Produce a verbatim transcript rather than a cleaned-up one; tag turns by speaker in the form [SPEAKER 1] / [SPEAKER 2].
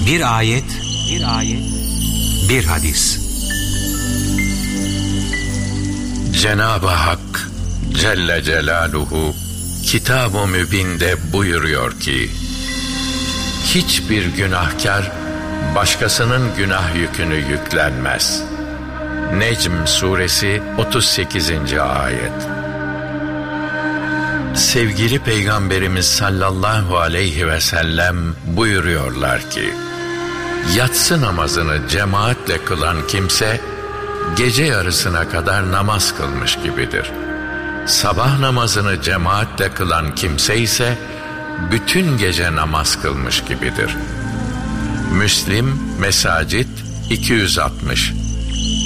[SPEAKER 1] Bir ayet, bir ayet, bir hadis.
[SPEAKER 2] Cenab-ı Hak Celle Celaluhu Kitab-ı Mübin'de buyuruyor ki, hiçbir günahkar başkasının günah yükünü yüklenmez. Necm suresi otuz sekizinci ayet. Sevgili Peygamberimiz sallallahu aleyhi ve sellem buyuruyorlar ki, yatsı namazını cemaatle kılan kimse gece yarısına kadar namaz kılmış gibidir. Sabah namazını cemaatle kılan kimse ise bütün gece namaz kılmış gibidir. Müslim Mesacit iki yüz altmış.